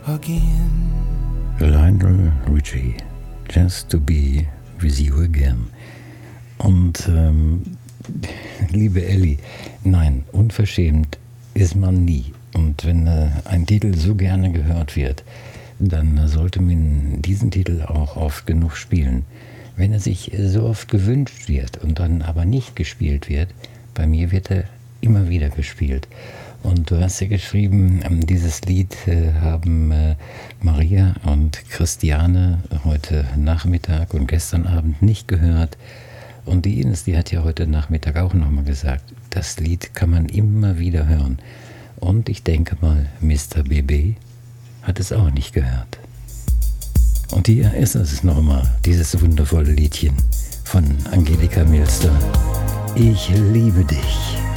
again. Lionel Richie, Just to be with you again. Und liebe Elli, nein, unverschämt ist man nie. Und wenn ein Titel so gerne gehört wird, dann sollte man diesen Titel auch oft genug spielen. Wenn er sich so oft gewünscht wird und dann aber nicht gespielt wird, bei mir wird er immer wieder gespielt. Und du hast ja geschrieben, dieses Lied haben Maria und Christiane heute Nachmittag und gestern Abend nicht gehört. Und die Ines, die hat ja heute Nachmittag auch nochmal gesagt, das Lied kann man immer wieder hören. Und ich denke mal, Mr. BB hat es auch nicht gehört. Und hier ist es nochmal, dieses wundervolle Liedchen von Angelika Milster. Ich liebe dich.